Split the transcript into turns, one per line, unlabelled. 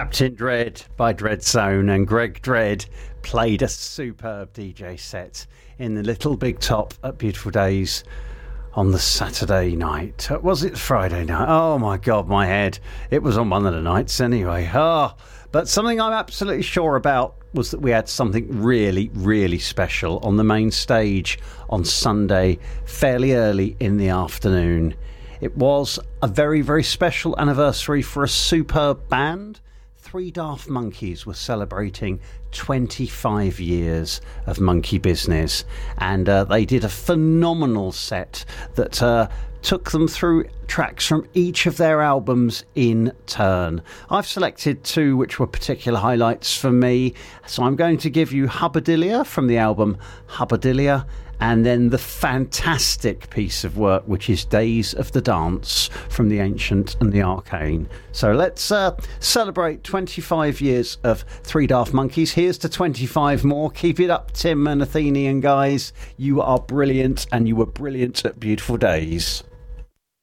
Captain Dread by Dreadzone, and Greg Dredd played a superb DJ set in the Little Big Top at Beautiful Days on the Saturday night. Was it Friday night? Oh my God, my head. It was on one of the nights anyway. But something I'm absolutely sure about was that we had something really, really special on the main stage on Sunday, fairly early in the afternoon. It was a very, very special anniversary for a superb band. Three Daft Monkeys were celebrating 25 years of monkey business, and they did a phenomenal set that took them through tracks from each of their albums in turn. I've selected two which were particular highlights for me, so I'm going to give you Hubbardilla from the album Hubbardilla, and then the fantastic piece of work which is Days of the Dance from the Ancient and the Arcane. So let's celebrate 25 years of Three Daft Monkeys. Here's to 25 more. Keep it up, Tim and Athenian guys. You are brilliant, and you were brilliant at Beautiful Days.